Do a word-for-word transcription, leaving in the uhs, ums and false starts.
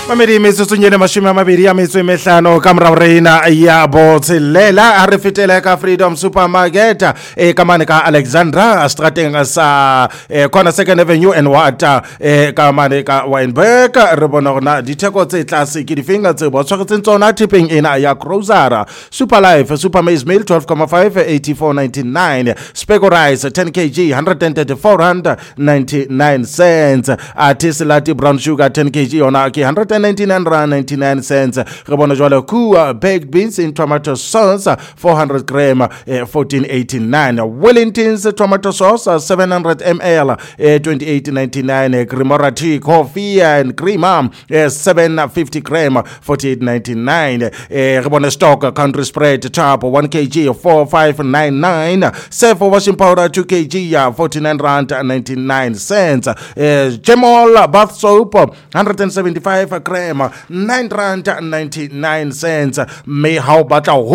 Mamedi metsotso nyene mashome a mabedi a metso e mehlano ka morao reina ya botshelela a re fetele ka Freedom Supermarket e ka mane ka Alexandra strateng sa eh, corner Second Avenue and Water eh, ka mane ka Wynberg re bona gona ditheko tse tlase ke difenga tse bo tshwaretseng tsona tipping ena ya Grocery Super Life Super Maize Meal twelve point five eighty-four ninety-nine Spego Rice ten kilograms one hundred thirty-four rand ninety-nine cents Atisilati Brown Sugar ten kilograms ona ke one hundred ninety-nine rand ninety-nine cents re bona jwale Kua baked beans in tomato sauce four hundred grams eh, fourteen eighty-nine Wellington's tomato sauce seven hundred milliliters eh, twenty-eight ninety-nine Cremora tea coffee and creamer eh, seven fifty grams forty-eight ninety-nine eh, re bona stock country spread top one kilogram four five nine-nine Sefo washing powder two kilograms forty-nine rand ninety-nine cents eh, Gemol bath soap one hundred seventy-five grams nine rand ninety-nine cents me how batla